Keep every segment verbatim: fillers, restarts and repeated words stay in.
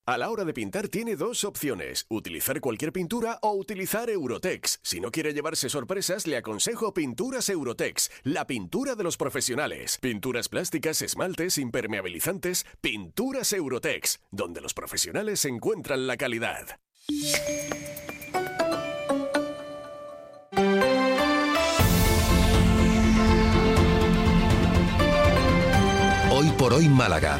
A la hora de pintar tiene dos opciones, utilizar cualquier pintura o utilizar Eurotex. Si no quiere llevarse sorpresas, le aconsejo Pinturas Eurotex, la pintura de los profesionales. Pinturas plásticas, esmaltes, impermeabilizantes, Pinturas Eurotex, donde los profesionales encuentran la calidad. Hoy por hoy Málaga.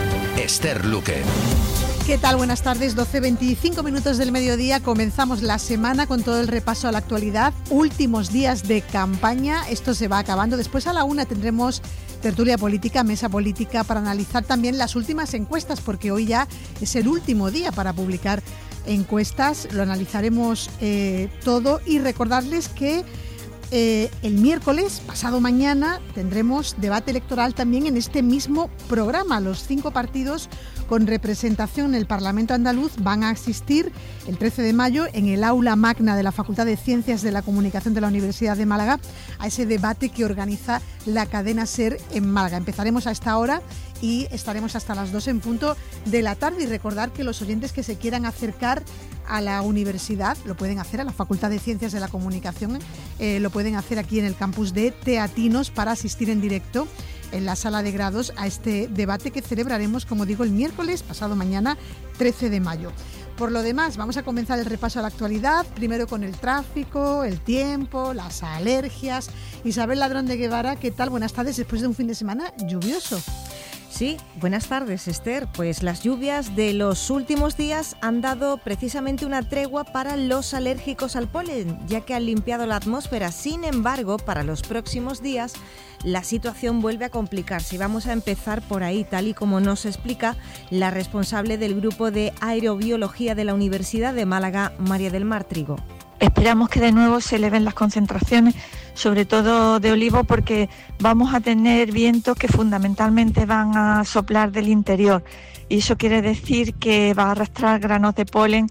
Esther Luque. ¿Qué tal? Buenas tardes, doce veinticinco minutos del mediodía. Comenzamos la semana con todo el repaso a la actualidad. Últimos días de campaña, esto se va acabando. Después a la una tendremos tertulia política, mesa política, para analizar también las últimas encuestas, porque hoy ya es el último día para publicar encuestas. Lo analizaremos eh, todo y recordarles que Eh, el miércoles, pasado mañana, tendremos debate electoral también en este mismo programa. Los cinco partidos con representación en el Parlamento andaluz van a asistir el trece de mayo en el aula magna de la Facultad de Ciencias de la Comunicación de la Universidad de Málaga a ese debate que organiza la cadena SER en Málaga. Empezaremos a esta hora y estaremos hasta las dos en punto de la tarde. Y recordar que los oyentes que se quieran acercar a la universidad lo pueden hacer, a la Facultad de Ciencias de la Comunicación, eh, lo pueden hacer aquí en el campus de Teatinos para asistir en directo en la sala de grados a este debate que celebraremos, como digo, el miércoles, pasado mañana, trece de mayo. Por lo demás, vamos a comenzar el repaso a la actualidad, primero con el tráfico, el tiempo, las alergias. Isabel Ladrón de Guevara, ¿qué tal? Buenas tardes, después de un fin de semana lluvioso. Sí, buenas tardes, Esther. Pues las lluvias de los últimos días han dado precisamente una tregua para los alérgicos al polen, ya que han limpiado la atmósfera. Sin embargo, para los próximos días la situación vuelve a complicarse. Y vamos a empezar por ahí, tal y como nos explica la responsable del Grupo de Aerobiología de la Universidad de Málaga, María del Mar Trigo. Esperamos que de nuevo se eleven las concentraciones, sobre todo de olivo, porque vamos a tener vientos que fundamentalmente van a soplar del interior, y eso quiere decir que va a arrastrar granos de polen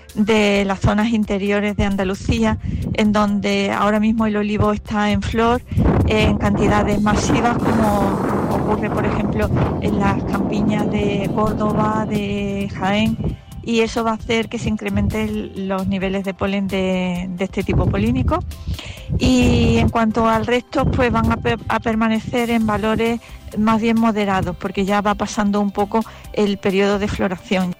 de las zonas interiores de Andalucía, en donde ahora mismo el olivo está en flor en cantidades masivas, como ocurre por ejemplo en las campiñas de Córdoba, de Jaén, y eso va a hacer que se incrementen los niveles de polen de, de este tipo polínico. Y en cuanto al resto, pues van a, pe- a permanecer en valores más bien moderados, porque ya va pasando un poco el periodo de floración.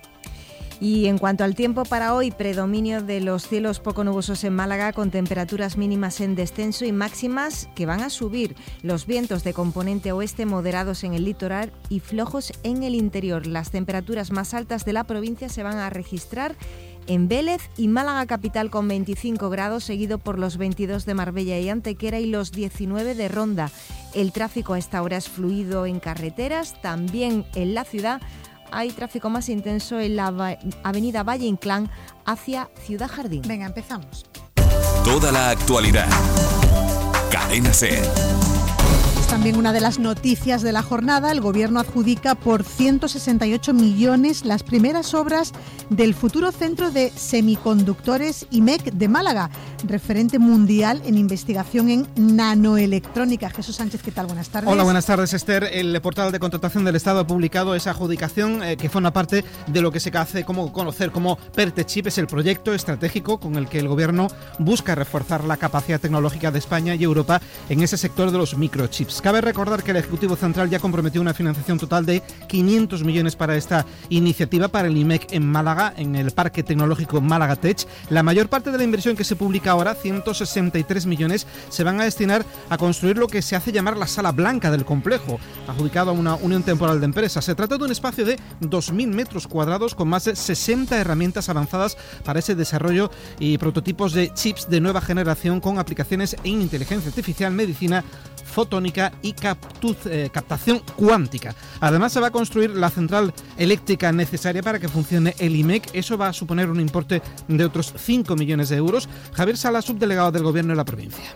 Y en cuanto al tiempo para hoy, predominio de los cielos poco nubosos en Málaga, con temperaturas mínimas en descenso y máximas que van a subir. Los vientos de componente oeste moderados en el litoral y flojos en el interior. Las temperaturas más altas de la provincia se van a registrar en Vélez y Málaga capital con veinticinco grados, seguido por los veintidós de Marbella y Antequera y los diecinueve de Ronda. El tráfico a esta hora es fluido en carreteras, también en la ciudad. Hay tráfico más intenso en la va- avenida Valle Inclán hacia Ciudad Jardín. Venga, empezamos. Toda la actualidad. Cadena SER. Es también una de las noticias de la jornada. El Gobierno adjudica por ciento sesenta y ocho millones las primeras obras del futuro Centro de Semiconductores I M E C de Málaga, referente mundial en investigación en nanoelectrónica. Jesús Sánchez, ¿qué tal? Buenas tardes. Hola, buenas tardes, Esther. El portal de contratación del Estado ha publicado esa adjudicación eh, que forma parte de lo que se hace como conocer como PERTECHIP. Es el proyecto estratégico con el que el Gobierno busca reforzar la capacidad tecnológica de España y Europa en ese sector de los microchips. Cabe recordar que el Ejecutivo Central ya comprometió una financiación total de quinientos millones para esta iniciativa, para el I M E C en Málaga, en el Parque Tecnológico Málaga Tech. La mayor parte de la inversión que se publica ahora, ciento sesenta y tres millones, se van a destinar a construir lo que se hace llamar la Sala Blanca del complejo, adjudicado a una unión temporal de empresas. Se trata de un espacio de dos mil metros cuadrados con más de sesenta herramientas avanzadas para ese desarrollo y prototipos de chips de nueva generación con aplicaciones en inteligencia artificial, medicina, fotónica y captuz, eh, captación cuántica. Además, se va a construir la central eléctrica necesaria para que funcione el I M E C. Eso va a suponer un importe de otros cinco millones de euros. Javier Sala, subdelegado del Gobierno en la provincia.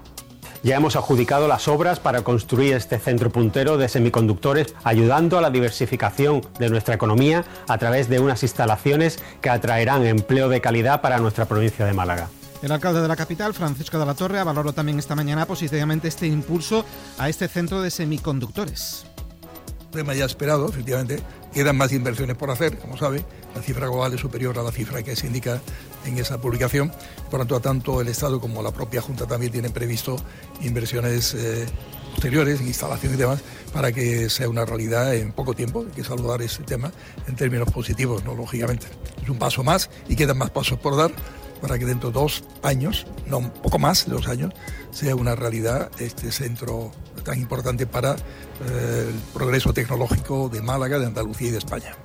Ya hemos adjudicado las obras para construir este centro puntero de semiconductores, ayudando a la diversificación de nuestra economía a través de unas instalaciones que atraerán empleo de calidad para nuestra provincia de Málaga. El alcalde de la capital, Francisco de la Torre, valoró también esta mañana positivamente este impulso a este centro de semiconductores. problema ya esperado, efectivamente. Quedan más inversiones por hacer, como sabe. La cifra global es superior a la cifra que se indica en esa publicación. Por lo tanto, tanto el Estado como la propia Junta también tienen previsto inversiones eh, posteriores, en instalación y demás, para que sea una realidad en poco tiempo. Hay que saludar ese tema en términos positivos, ¿no? Lógicamente. Es un paso más y quedan más pasos por dar para que dentro de dos años, no un poco más de dos años, sea una realidad este centro tan importante para eh, el progreso tecnológico de Málaga, de Andalucía y de España.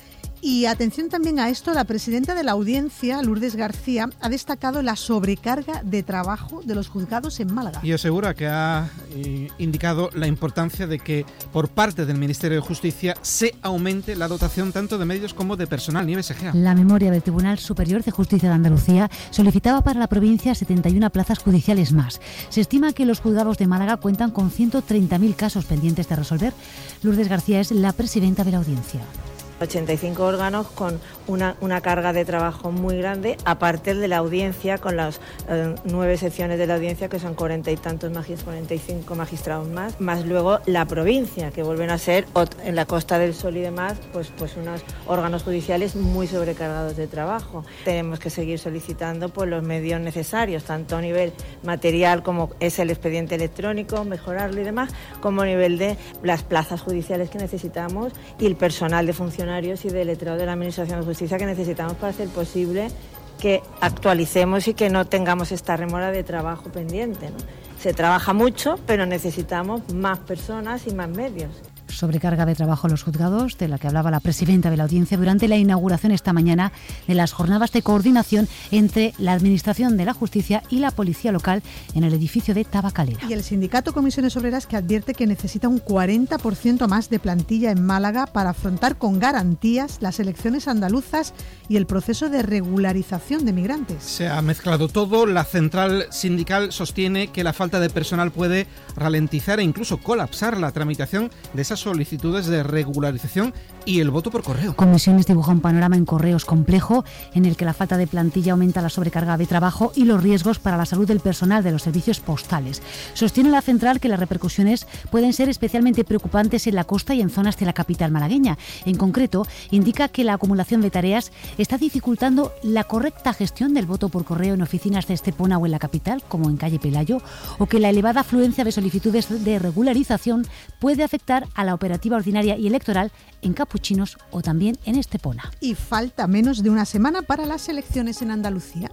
Y atención también a esto, la presidenta de la Audiencia, Lourdes García, ha destacado la sobrecarga de trabajo de los juzgados en Málaga. Y asegura que ha eh, indicado la importancia de que por parte del Ministerio de Justicia se aumente la dotación tanto de medios como de personal. Nieves Egea. La memoria del Tribunal Superior de Justicia de Andalucía solicitaba para la provincia setenta y una plazas judiciales más. Se estima que los juzgados de Málaga cuentan con ciento treinta mil casos pendientes de resolver. Lourdes García es la presidenta de la Audiencia. ochenta y cinco órganos con una, una carga de trabajo muy grande, aparte de la audiencia, con las eh, nueve secciones de la audiencia, que son cuarenta y tantos magistrados, cuarenta y cinco magistrados más, más luego la provincia, que vuelven a ser en la Costa del Sol y demás, pues, pues unos órganos judiciales muy sobrecargados de trabajo. Tenemos que seguir solicitando pues, los medios necesarios, tanto a nivel material como es el expediente electrónico, mejorarlo y demás, como a nivel de las plazas judiciales que necesitamos y el personal de funcionarios y de letrado de la Administración de Justicia que necesitamos para hacer posible que actualicemos y que no tengamos esta remora de trabajo pendiente, ¿no? Se trabaja mucho, pero necesitamos más personas y más medios. Sobrecarga de trabajo en los juzgados, de la que hablaba la presidenta de la Audiencia durante la inauguración esta mañana de las jornadas de coordinación entre la Administración de la Justicia y la Policía Local en el edificio de Tabacalera. Y el sindicato Comisiones Obreras, que advierte que necesita un cuarenta por ciento más de plantilla en Málaga para afrontar con garantías las elecciones andaluzas y el proceso de regularización de migrantes. Se ha mezclado todo. La central sindical sostiene que la falta de personal puede ralentizar e incluso colapsar la tramitación de esas solicitudes de regularización y el voto por correo. Comisiones dibuja un panorama en correos complejo en el que la falta de plantilla aumenta la sobrecarga de trabajo y los riesgos para la salud del personal de los servicios postales. Sostiene la central que las repercusiones pueden ser especialmente preocupantes en la costa y en zonas de la capital malagueña. En concreto, indica que la acumulación de tareas está dificultando la correcta gestión del voto por correo en oficinas de Estepona o en la capital, como en calle Pelayo, o que la elevada afluencia de solicitudes de regularización puede afectar a la operativa ordinaria y electoral en Capuchinos o también en Estepona. Y falta menos de una semana para las elecciones en Andalucía.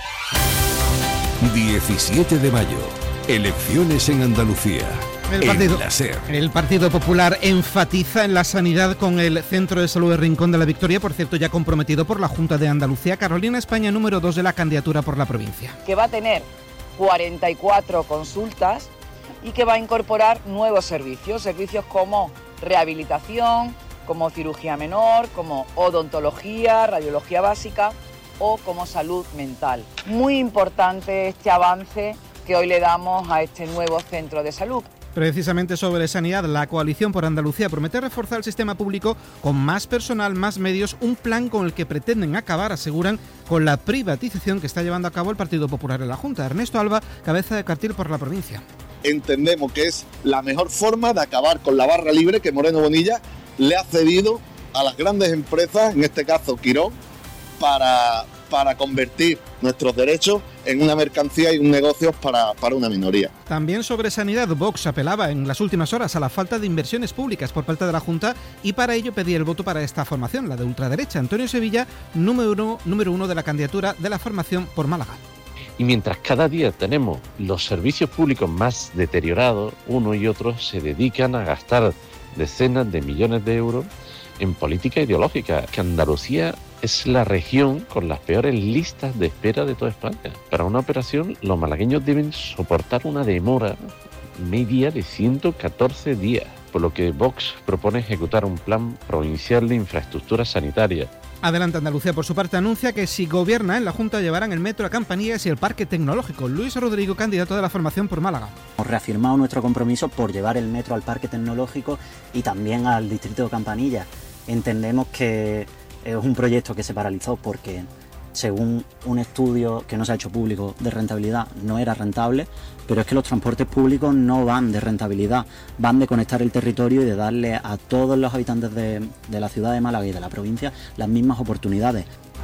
diecisiete de mayo, elecciones en Andalucía. El partido, el Partido Popular enfatiza en la sanidad con el Centro de Salud de Rincón de la Victoria, por cierto ya comprometido por la Junta de Andalucía. Carolina España, número dos de la candidatura por la provincia. Que va a tener cuarenta y cuatro consultas y que va a incorporar nuevos servicios, servicios como rehabilitación, como cirugía menor, como odontología, radiología básica o como salud mental. Muy importante este avance que hoy le damos a este nuevo centro de salud. Precisamente sobre sanidad, la Coalición por Andalucía promete reforzar el sistema público con más personal, más medios, un plan con el que pretenden acabar, aseguran, con la privatización que está llevando a cabo el Partido Popular en la Junta. Ernesto Alba, cabeza de cartel por la provincia. Entendemos que es la mejor forma de acabar con la barra libre que Moreno Bonilla le ha cedido a las grandes empresas, en este caso Quirón, para, para convertir nuestros derechos en una mercancía y un negocio para, para una minoría. También sobre sanidad, Vox apelaba en las últimas horas a la falta de inversiones públicas por parte de la Junta y para ello pedía el voto para esta formación, la de ultraderecha. Antonio Sevilla, número uno, número uno de la candidatura de la formación por Málaga. Y mientras cada día tenemos los servicios públicos más deteriorados, uno y otro se dedican a gastar decenas de millones de euros en política ideológica, que Andalucía es la región con las peores listas de espera de toda España. Para una operación, los malagueños deben soportar una demora media de ciento catorce días, por lo que Vox propone ejecutar un plan provincial de infraestructuras sanitarias. Adelante Andalucía, por su parte, anuncia que si gobierna en la Junta llevarán el metro a Campanillas y el Parque Tecnológico. Luis Rodrigo, candidato de la formación por Málaga. Hemos reafirmado nuestro compromiso por llevar el metro al Parque Tecnológico y también al distrito de Campanillas. Entendemos que es un proyecto que se paralizó porque según un estudio que no se ha hecho público de rentabilidad, no era rentable, pero es que los transportes públicos no van de rentabilidad, van de conectar el territorio y de darle a todos los habitantes de, de la ciudad de Málaga y de la provincia las mismas oportunidades.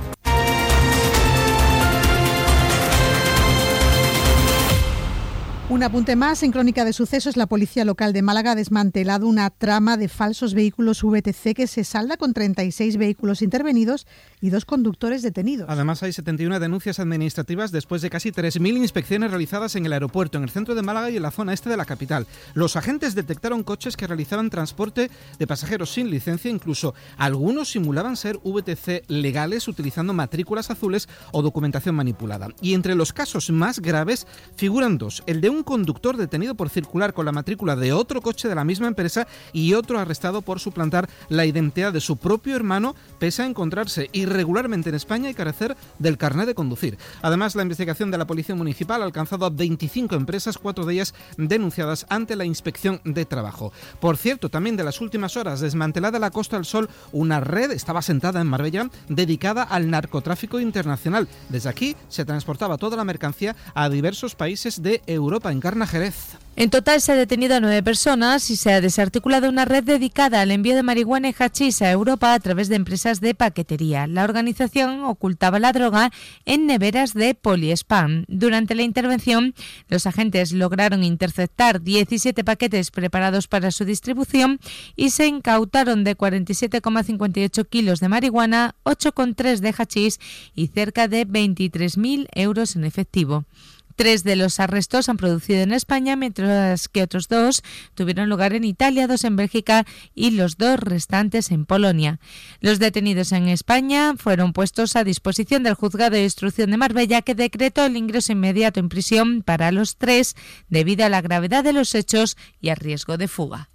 Un apunte más, en Crónica de Sucesos, la Policía Local de Málaga ha desmantelado una trama de falsos vehículos V T C que se salda con treinta y seis vehículos intervenidos y dos conductores detenidos. Además, hay setenta y una denuncias administrativas después de casi tres mil inspecciones realizadas en el aeropuerto, en el centro de Málaga y en la zona este de la capital. Los agentes detectaron coches que realizaban transporte de pasajeros sin licencia, incluso algunos simulaban ser V T C legales utilizando matrículas azules o documentación manipulada. Y entre los casos más graves figuran dos, el de un conductor detenido por circular con la matrícula de otro coche de la misma empresa y otro arrestado por suplantar la identidad de su propio hermano, pese a encontrarse irregularmente en España y carecer del carnet de conducir. Además, la investigación de la Policía Municipal ha alcanzado a veinticinco empresas, cuatro de ellas denunciadas ante la Inspección de Trabajo. Por cierto, también de las últimas horas, desmantelada la Costa del Sol una red, estaba asentada en Marbella, dedicada al narcotráfico internacional. Desde aquí se transportaba toda la mercancía a diversos países de Europa. Encarna Jerez. En total se ha detenido a nueve personas y se ha desarticulado una red dedicada al envío de marihuana y hachís a Europa a través de empresas de paquetería. La organización ocultaba la droga en neveras de poliespam. Durante la intervención, los agentes lograron interceptar diecisiete paquetes preparados para su distribución y se incautaron de cuarenta y siete coma cincuenta y ocho kilos de marihuana, ocho coma tres de hachís y cerca de veintitrés mil euros en efectivo. Tres de los arrestos han producido en España, mientras que otros dos tuvieron lugar en Italia, dos en Bélgica y los dos restantes en Polonia. Los detenidos en España fueron puestos a disposición del Juzgado de Instrucción de Marbella, que decretó el ingreso inmediato en prisión para los tres debido a la gravedad de los hechos y al riesgo de fuga.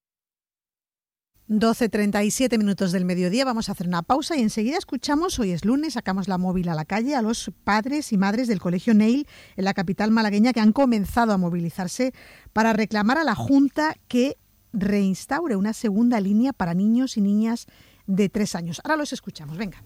doce treinta y siete minutos del mediodía, vamos a hacer una pausa y enseguida escuchamos, hoy es lunes, sacamos la móvil a la calle, a los padres y madres del Colegio Neil en la capital malagueña que han comenzado a movilizarse para reclamar a la Junta que reinstaure una segunda línea para niños y niñas de tres años. Ahora los escuchamos, venga.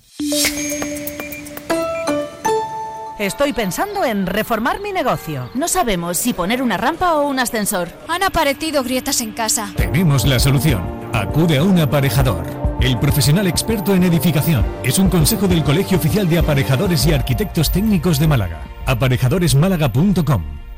Estoy pensando en reformar mi negocio. No sabemos si poner una rampa o un ascensor. Han aparecido grietas en casa. Tenemos la solución. Acude a un aparejador. El profesional experto en edificación. Es un consejo del Colegio Oficial de Aparejadores y Arquitectos Técnicos de Málaga. aparejadores málaga punto com.